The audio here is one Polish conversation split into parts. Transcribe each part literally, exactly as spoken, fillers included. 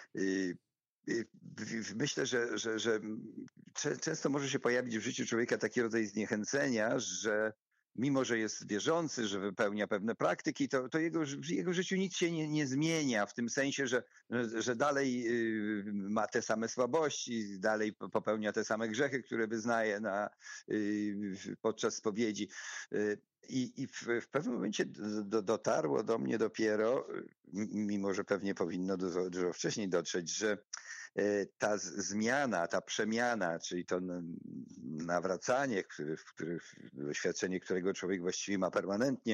y, y, myślę, że, że, że często może się pojawić w życiu człowieka taki rodzaj zniechęcenia, że mimo że jest wierzący, że wypełnia pewne praktyki, to, to jego, w jego życiu nic się nie, nie zmienia, w tym sensie, że, że, że dalej y, ma te same słabości, dalej popełnia te same grzechy, które wyznaje na, y, podczas spowiedzi. Y, I, i w, w pewnym momencie do, dotarło do mnie dopiero, mimo że pewnie powinno dużo, dużo wcześniej dotrzeć, że ta zmiana, ta przemiana, czyli to nawracanie, który, który, doświadczenie, którego człowiek właściwie ma permanentnie,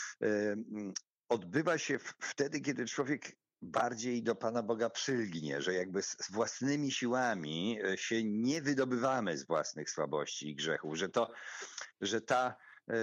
odbywa się wtedy, kiedy człowiek bardziej do Pana Boga przylgnie, że jakby z własnymi siłami się nie wydobywamy z własnych słabości i grzechów, że to, że ta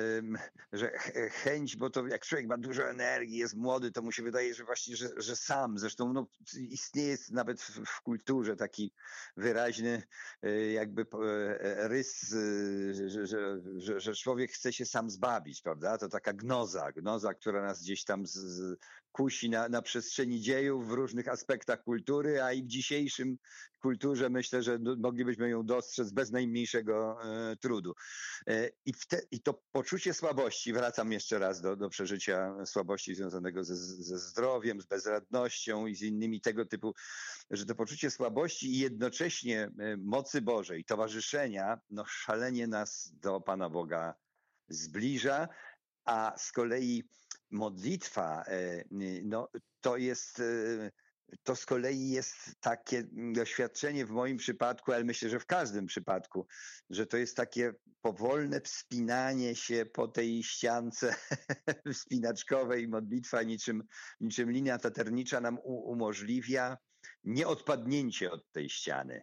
że chęć, bo to jak człowiek ma dużo energii, jest młody, to mu się wydaje, że właśnie, że, że sam, zresztą no, istnieje nawet w, w kulturze taki wyraźny jakby rys, że, że, że, że człowiek chce się sam zbawić, prawda? To taka gnoza, gnoza, która nas gdzieś tam z, z, kusi na, na przestrzeni dziejów w różnych aspektach kultury, a i w dzisiejszym kulturze myślę, że moglibyśmy ją dostrzec bez najmniejszego e, trudu. E, i, te, I to poczucie słabości, wracam jeszcze raz do, do przeżycia słabości związanego ze, ze zdrowiem, z bezradnością i z innymi tego typu, że to poczucie słabości i jednocześnie mocy Bożej, towarzyszenia, no szalenie nas do Pana Boga zbliża, a z kolei modlitwa, no to jest, to z kolei jest takie doświadczenie w moim przypadku, ale myślę, że w każdym przypadku, że to jest takie powolne wspinanie się po tej ściance wspinaczkowej. Modlitwa niczym, niczym linia taternicza nam umożliwia nieodpadnięcie od tej ściany.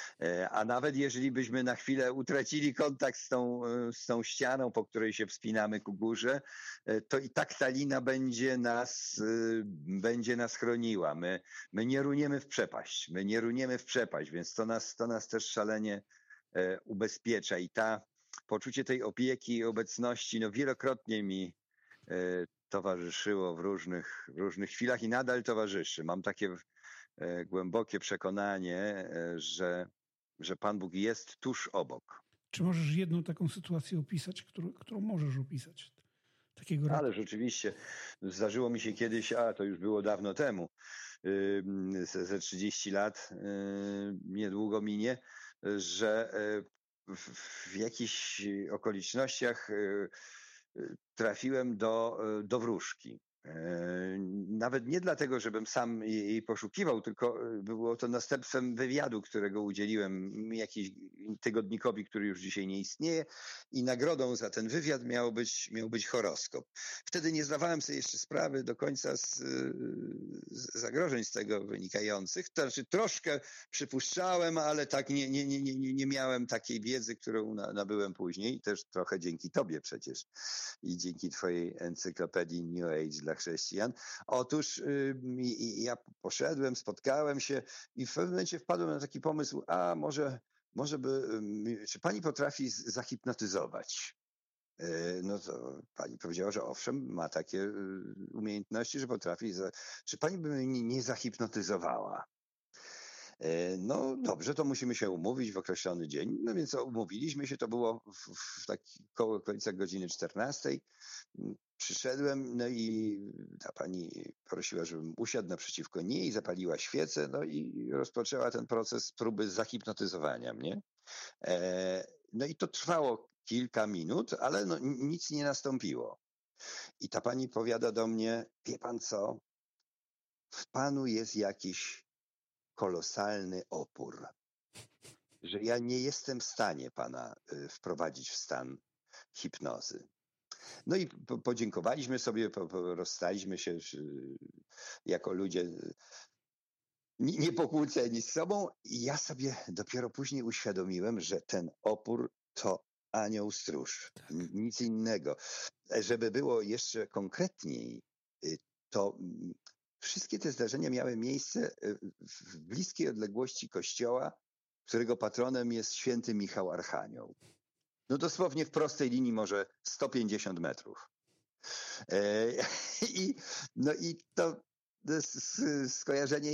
A nawet jeżeli byśmy na chwilę utracili kontakt z tą, z tą ścianą, po której się wspinamy ku górze, to i tak ta lina będzie nas, będzie nas chroniła. My, my nie runiemy w przepaść, my nie runiemy w przepaść, więc to nas, to nas też szalenie ubezpiecza. I ta poczucie tej opieki i obecności, no wielokrotnie mi towarzyszyło w różnych, w różnych chwilach i nadal towarzyszy. Mam takie głębokie przekonanie, że, że Pan Bóg jest tuż obok. Czy możesz jedną taką sytuację opisać, którą, którą możesz opisać? Takiego Ale rzeczywiście zdarzyło mi się kiedyś, a to już było dawno temu, ze trzydzieści lat niedługo minie, że w, w jakichś okolicznościach trafiłem do, do wróżki. Nawet nie dlatego, żebym sam jej poszukiwał, tylko było to następstwem wywiadu, którego udzieliłem jakiś tygodnikowi, który już dzisiaj nie istnieje, i nagrodą za ten wywiad miał być, miał być horoskop. Wtedy nie zdawałem sobie jeszcze sprawy do końca z, z zagrożeń z tego wynikających. To znaczy troszkę przypuszczałem, ale tak nie, nie, nie, nie, nie miałem takiej wiedzy, którą nabyłem później, też trochę dzięki tobie przecież i dzięki twojej encyklopedii New Age dla chrześcijan. Otóż y, ja poszedłem, spotkałem się i w pewnym momencie wpadłem na taki pomysł, a może, może by, y, czy pani potrafi zahipnotyzować? Y, no to pani powiedziała, że owszem, ma takie y, umiejętności, że potrafi. Za... Czy pani by mnie nie zahipnotyzowała? No dobrze, to musimy się umówić w określony dzień. No więc umówiliśmy się, to było w, w taki koło okolicach godziny czternastej. Przyszedłem, no i ta pani prosiła, żebym usiadł naprzeciwko niej, zapaliła świecę, no i rozpoczęła ten proces próby zahipnotyzowania mnie. No i to trwało kilka minut, ale no, nic nie nastąpiło. I ta pani powiada do mnie, wie pan co, w panu jest jakiś kolosalny opór, że ja nie jestem w stanie pana wprowadzić w stan hipnozy. No i podziękowaliśmy sobie, rozstaliśmy się jako ludzie niepokłóceni z sobą i ja sobie dopiero później uświadomiłem, że ten opór to anioł stróż, tak. Nic innego. Żeby było jeszcze konkretniej, to wszystkie te zdarzenia miały miejsce w bliskiej odległości kościoła, którego patronem jest święty Michał Archanioł. No dosłownie w prostej linii może sto pięćdziesiąt metrów. I, no i to skojarzenie